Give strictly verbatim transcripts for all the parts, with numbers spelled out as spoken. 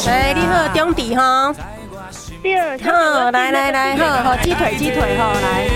来，你好，中弟哈。 对， 好，来来来，好好，鸡腿鸡腿好来。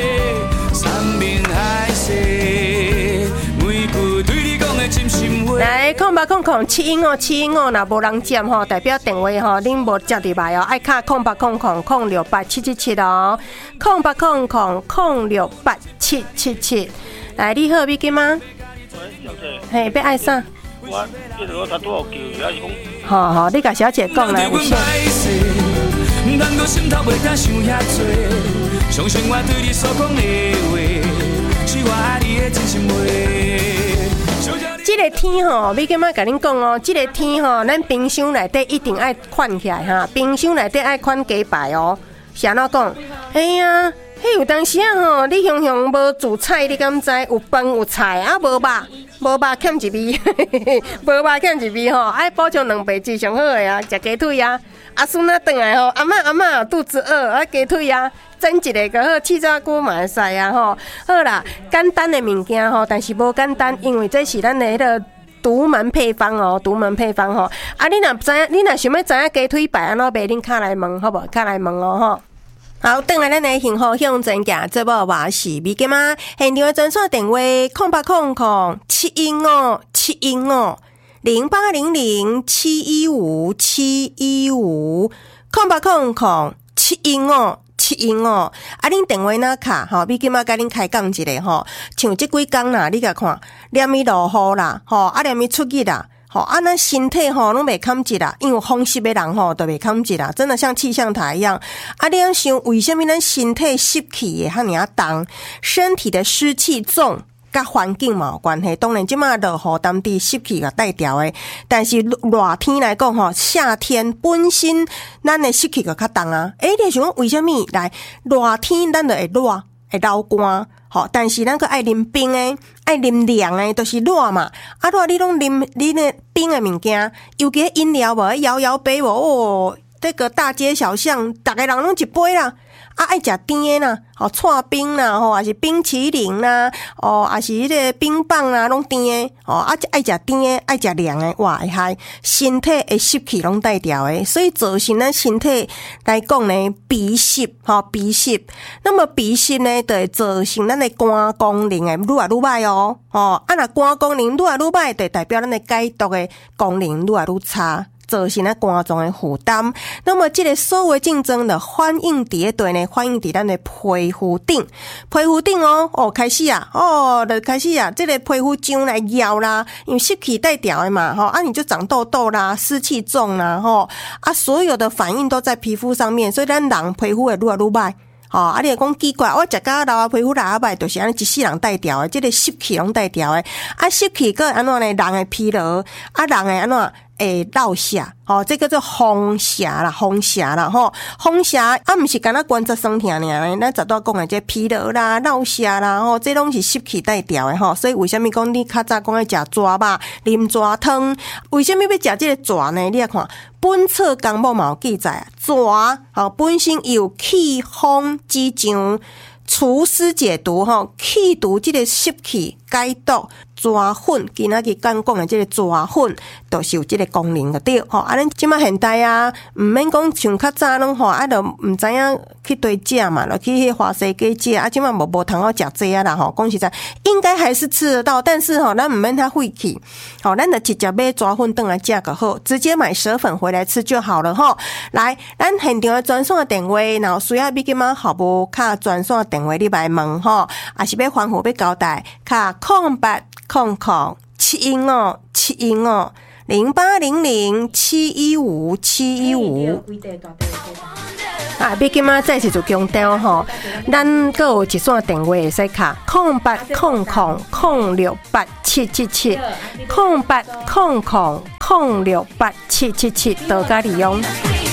来，空八空空七音哦，七音哦，若无人接吼，代表电话吼，恁无接入来哦，爱卡空八空空空六八七七七哦，空八空空空六八七七七。来，你好，美金吗？ 喂，小姐。 嘿，要爱啥？ 我记得我头拄有叫，还是讲。 好好，你甲小姐讲来，有啥？ 难过心头袂敢想遐多，相信我对你所讲的话，是我爱你的真心话。 这个天吼，美金妈甲恁讲哦，这个天吼，咱冰箱内底一定爱款起来哈，冰箱内底爱款鸡排哦。是安怎讲？哎呀，迄有当时啊吼，你雄雄无煮菜，你敢知？有饭有菜啊，无肉，无肉欠一味，无肉欠一味吼，爱补充两倍质上好的啊，食鸡腿啊。阿孙仔转来吼，阿嬷阿嬷肚子饿，啊鸡腿啊，蒸一个个好，气炸锅嘛会使啊吼。好啦，简单的物件吼，但是无简单，因为这是咱的迄个独门配方哦，独门配方吼。啊，你若知影，你若想要知影鸡腿排安怎卖，恁敲来问好无？敲来问哦吼。好，转来咱的幸福向前行，这部我是美金妈，现场的专线电话空八空空七一五七一五。零八零零七一五七一五空八空空七一五七一五，啊，恁电话哪卡？吼，美金仔甲恁开讲一下吼，像即几工啦，你甲看，连伊落雨啦，吼，啊，连伊出去啦。好啊，那身体吼拢袂堪一啦，因为风湿的人吼都袂堪一啦，真的像气象台一样。啊，你要想为什么咱身体湿气会遐尔重？身体的湿气重。甲环境嘛有关系，当然即马落雨当地湿气甲带调诶，但是热天来讲吼，夏天本身咱的湿气就较重啊。诶、欸，你想为什么来热天咱就会热会流汗？吼，但是咱个爱啉冰诶，爱啉凉诶，都、就是热嘛。啊，热你拢啉啉诶冰诶物件，尤其饮料无摇摇杯无哦，这个大街小巷，逐个人拢一杯啦。啊，爱食甜啦，吼，串冰啦，吼，还是冰淇淋啦，哦，还是迄个冰棒啦，拢甜，哦，啊，爱食甜，爱食凉的，哇，会害身体的湿气拢带掉的，所以造成咱身体来讲呢，鼻湿，吼，鼻湿，那么鼻湿呢，就会造成咱的肝功能的愈来愈歹哦，哦，啊，若肝功能愈来愈歹，就代表咱的解毒的功能愈来愈差。造成咱肝脏的负担，那么这个所有的竞争的反映伫咧对呢，反映伫咱的皮肤顶，皮肤顶哦，哦开始啊，哦就开始啊，这个皮肤痒来咬啦，因为湿气带掉的嘛，吼啊你就长痘痘啦，湿气重啦，吼啊所有的反应都在皮肤上面，所以咱人皮肤会愈来愈歹。吼、哦，啊！你讲奇怪，我食到老啊皮肤老啊歹，就是安尼一世人带掉的，即、这个湿气拢带掉的。啊，湿气个安怎呢？人会疲劳，啊，人会安怎会落痧？哦，这叫做风痧啦，风痧啦，吼，风痧啊，毋是干那关节酸痛尔呢？咱十多讲的这疲劳啦、落痧啦，吼，这拢是湿气带掉的吼。所以为什么讲你较早讲要食蛇肉、啉蛇汤？为什么要食这个蛇呢？你来看。本册纲目嘛有记载啊，蛇吼本身有祛风止瘴、除湿解毒吼，去除这个湿气、解毒。蛇粉，今仔日讲讲的这个蛇粉，都是有这个功能的对吼。啊，咱即马现代啊，毋免讲像较早拢吼，啊，就毋知影去对食嘛，就去迄华西街食啊，即马无无通好食这啊啦吼。讲实在，应该还是吃得到，但是吼，咱毋免太费气，吼，咱就直接买蛇粉回来食就好，直接买蛇粉回来吃就好了吼。来，咱现场的专线电话，然后需要你今仔服务卡专线电话你来问吼，还是要反复要交代，卡空八。空空七一五七一五零八零零七一五七一五。啊，你今仔再次就强调吼，咱还有一线电话会使卡空八空空空六八七七七空八空空空六八七七七，多加利用。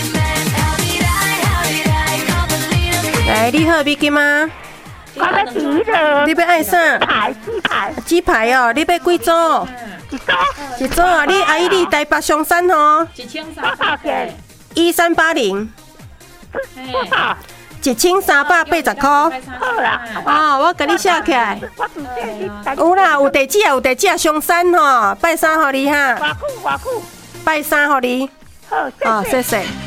来，你好，你今仔。 我要鸡的， 你要爱啥？ 排鸡排， 鸡排哦，你要几组？ 一组， 一组啊！你阿姨你台北上山哦， 一千三百块， 一三八零， 多少？ 一千三百八十块。 好啦， 哦，我给你写起来。 我直接你。 有啦，有地址啊，有地址啊，上山吼，拜三互你哈。 偌久偌久？ 拜三互你。 好， 好， 谢谢。 谢谢。